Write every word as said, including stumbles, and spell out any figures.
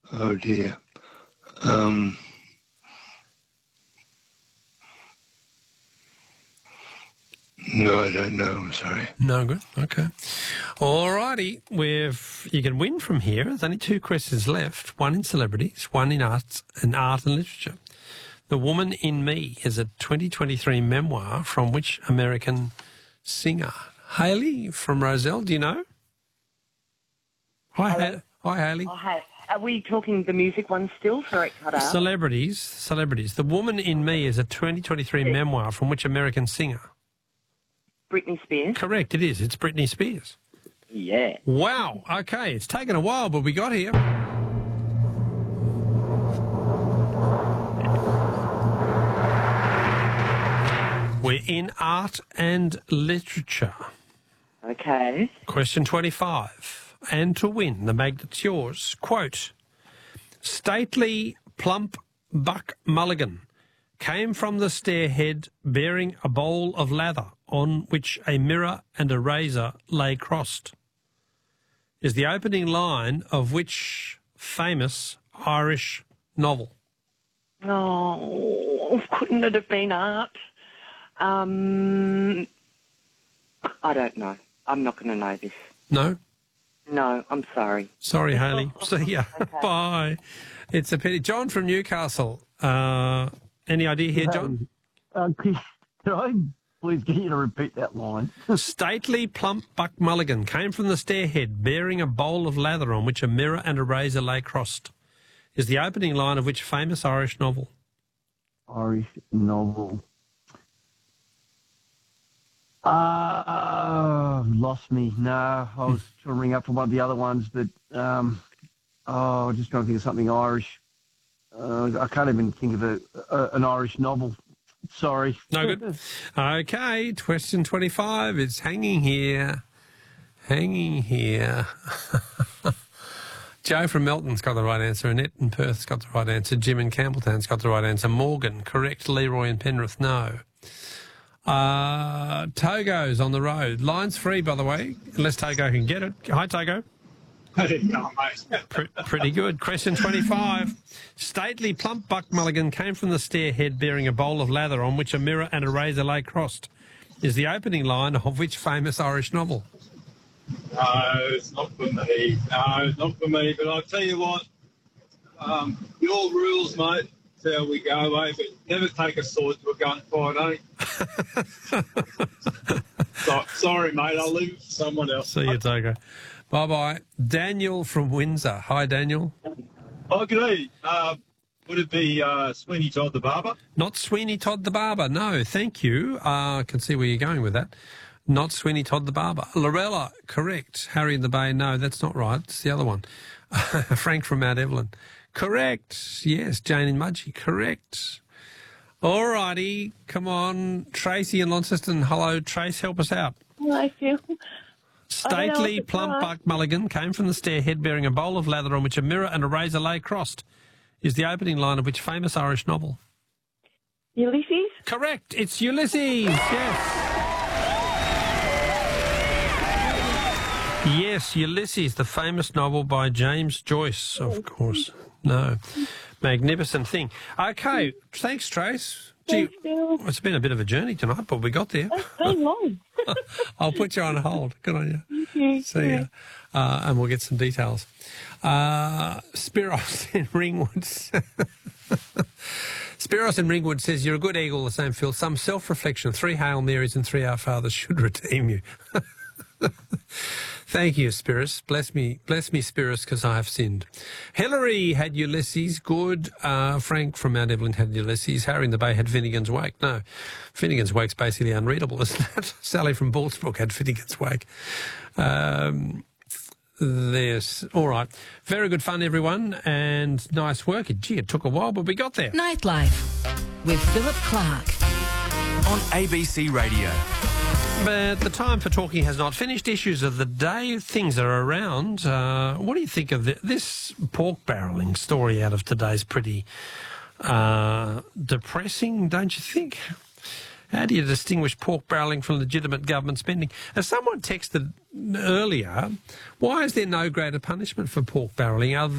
Oh dear. Um, no, I don't know. I'm sorry. No good. Okay. All righty. We've you can win from here. There's only two questions left. One in celebrities, one in arts and art and literature. The Woman in Me is a twenty twenty-three memoir from which American singer? Hayley from Roselle. Do you know? Hi, ha- hi, Hayley. I have. Are we talking the music one still? Sorry, cut out. Celebrities, celebrities. The Woman in Me is a twenty twenty-three Yes. memoir from which American singer? Britney Spears. Correct, it is. It's Britney Spears. Yeah. Wow. Okay, it's taken a while, but we got here. We're in art and literature. Okay. Question twenty-five. And to win, the magnet's yours. Quote, stately, plump Buck Mulligan came from the stairhead bearing a bowl of lather on which a mirror and a razor lay crossed, is the opening line of which famous Irish novel? Oh, couldn't it have been art? Um, I don't know. I'm not going to know this. No? No, I'm sorry. Sorry, Hayley. See ya. Okay. Bye. It's a pity. John from Newcastle. Uh, any idea here, John? Uh, could, could I please get you to repeat that line? Stately, plump Buck Mulligan came from the stairhead bearing a bowl of lather on which a mirror and a razor lay crossed, is the opening line of which famous Irish novel? Irish novel. Uh, lost me. No, I was trying to ring up for one of the other ones, but um, oh, just trying to think of something Irish. Uh, I can't even think of a, a an Irish novel. Sorry. No good. Okay, question twenty-five. It's hanging here. Hanging here. Joe from Melton's got the right answer. Annette in Perth's got the right answer. Jim in Campbelltown's got the right answer. Morgan, correct. Leroy in Penrith, no. Uh, Togo's on the road. Line's free, by the way, unless Togo can get it. Hi, Togo. Pre- pretty good. Question twenty-five. Stately, plump Buck Mulligan came from the stairhead bearing a bowl of lather on which a mirror and a razor lay crossed, is the opening line of which famous Irish novel? No, it's not for me. No, it's not for me. But I'll tell you what, um, your rules, mate. That's how we go, eh? But never take a sword to a gunfight, eh? so, sorry, mate. I'll leave it for someone else. See you, Togo. Bye-bye. Daniel from Windsor. Hi, Daniel. Oh, g'day. Uh, would it be uh, Sweeney Todd the Barber? Not Sweeney Todd the Barber. No, thank you. Uh, I can see where you're going with that. Not Sweeney Todd the Barber. Lorella, correct. Harry in the Bay, no, that's not right. It's the other one. Frank from Mount Evelyn. Correct. Yes, Jane in Mudgee. Correct. All righty. Come on. Tracy in Launceston. Hello, Trace. Help us out. Hello, Phil. Stately, plump right. Buck Mulligan came from the stairhead bearing a bowl of lather on which a mirror and a razor lay crossed, is the opening line of which famous Irish novel? Ulysses? Correct. It's Ulysses. Yes. Yes, Ulysses, the famous novel by James Joyce, of course. No. Magnificent thing. Okay, thanks, Trace. Gee, Thanks, Phil. it's been a bit of a journey tonight, but we got there. It's been long. I'll put you on hold. Good on you. Thank you. See ya. Uh, and we'll get some details. Uh, Spiros in Ringwood. Spiros in Ringwood says, you're a good eagle, the same Phil. Some self-reflection, three Hail Marys and three Our Fathers should redeem you. Thank you, Spiros. Bless me, bless me, Spiros, because I have sinned. Hillary had Ulysses. Good. Uh, Frank from Mount Evelyn had Ulysses. Harry in the Bay had Finnegan's Wake. No, Finnegan's Wake's basically unreadable, isn't it? Sally from Ballsbrook had Finnegan's Wake. Um, there's all right. Very good fun, everyone, and nice work. Gee, it took a while, but we got there. Nightlife with Philip Clark on A B C Radio. But the time for talking has not finished. Issues of the day, things are around. Uh, what do you think of the, this pork barrelling story out of today's pretty uh, depressing, don't you think? How do you distinguish pork barrelling from legitimate government spending? As someone texted earlier, why is there no greater punishment for pork barrelling other